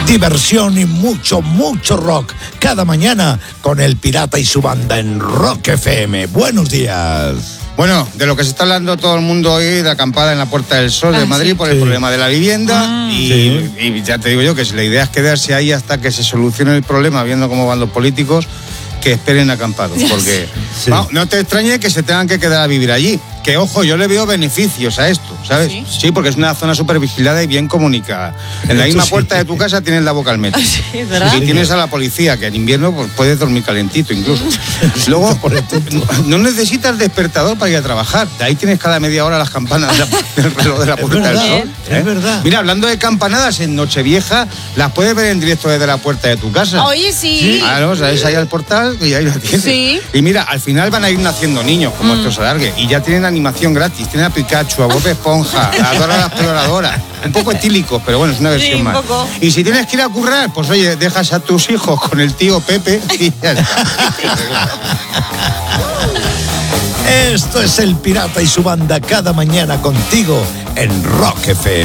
diversión y mucho, mucho rock. Cada mañana con El Pirata y su banda en Rock FM. Buenos días. Bueno, de lo que se está hablando todo el mundo hoy, de la acampada en la Puerta del Sol de Madrid por el problema de la vivienda. Y ya te digo yo que si la idea es quedarse ahí hasta que se solucione el problema, viendo cómo van los políticos, que esperen acampados. Porque no te extrañe que se tengan que quedar a vivir allí. Que, ojo, yo le veo beneficios a esto, ¿sabes? Sí, porque es una zona súper vigilada y bien comunicada. En la misma puerta de tu casa tienes la boca al metro. Y tienes a la policía, que en invierno pues, puedes dormir calentito incluso. Luego, no necesitas despertador para ir a trabajar. De ahí tienes cada media hora las campanas del reloj de la Puerta del Sol. Es verdad. Mira, hablando de campanadas, en Nochevieja las puedes ver en directo desde la puerta de tu casa. Oye, sí. Claro, ¿sabes? Ahí al portal y ahí la tienes. Sí. Y mira, al final van a ir naciendo niños, como esto se alargue. Y ya tienen animación gratis. Tienen a Pikachu, a Bob Esponja, a Dora la Exploradora. Un poco etílicos, pero bueno, es una versión más. Poco. Y si tienes que ir a currar, pues oye, dejas a tus hijos con el tío Pepe y ya está. Esto es El Pirata y su banda cada mañana contigo en Rock FM.